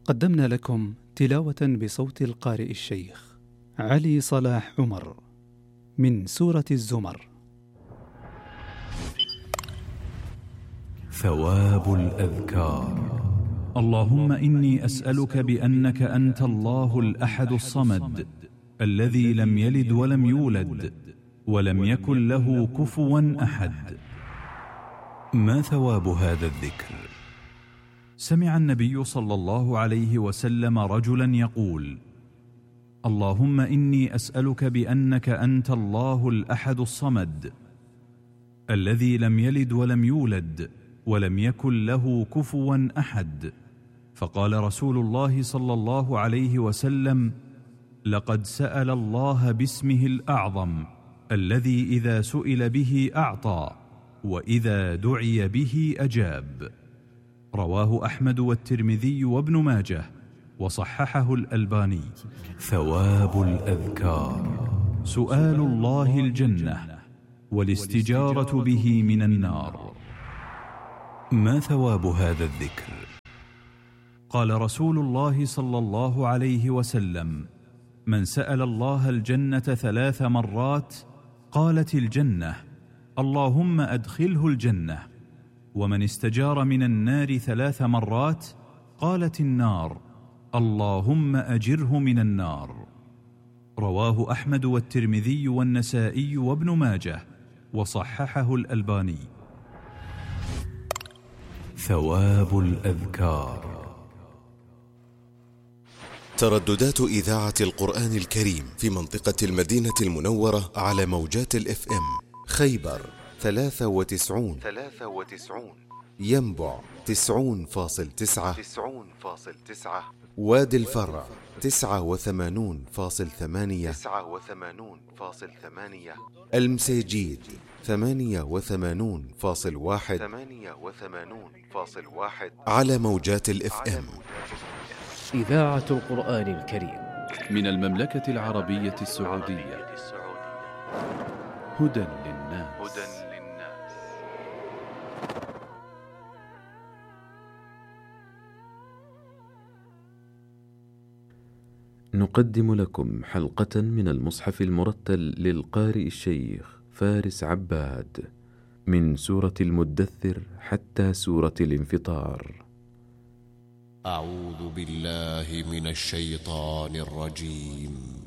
قدمنا لكم تلاوة بصوت القارئ الشيخ علي صلاح عمر من سورة الزمر. ثواب الأذكار. اللهم إني أسألك بأنك أنت الله الأحد الصمد الذي لم يلد ولم يولد ولم يكن له كفوا أحد. ما ثواب هذا الذكر؟ سمع النبي صلى الله عليه وسلم رجلا يقول: اللهم إني أسألك بأنك أنت الله الأحد الصمد الذي لم يلد ولم يولد ولم يكن له كفوا أحد. فقال رسول الله صلى الله عليه وسلم: لقد سأل الله باسمه الأعظم الذي إذا سئل به أعطى وإذا دعي به أجاب. رواه أحمد والترمذي وابن ماجه وصححه الألباني. ثواب الأذكار: سؤال الله الجنة والاستجارة به من النار. ما ثواب هذا الذكر؟ قال رسول الله صلى الله عليه وسلم: من سأل الله الجنة 3 مرات قالت الجنة اللهم أدخله الجنة، ومن استجار من النار 3 مرات قالت النار اللهم أجره من النار. رواه أحمد والترمذي والنسائي وابن ماجه وصححه الألباني. ثواب الأذكار. ترددات إذاعة القرآن الكريم في منطقة المدينة المنورة على موجات الFM: خيبر 93، ينبع 90.9، وادي الفرع 89.8، المسيجيد 88.1 على موجات الFM. إذاعة القرآن الكريم من المملكة العربية السعودية. هدى للناس. نقدم لكم حلقة من المصحف المرتل للقارئ الشيخ فارس عباد من سورة المدثر حتى سورة الانفطار. أعوذ بالله من الشيطان الرجيم.